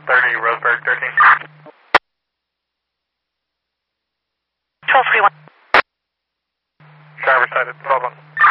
30, Roseburg 13. 1231. Driver side at 12 1.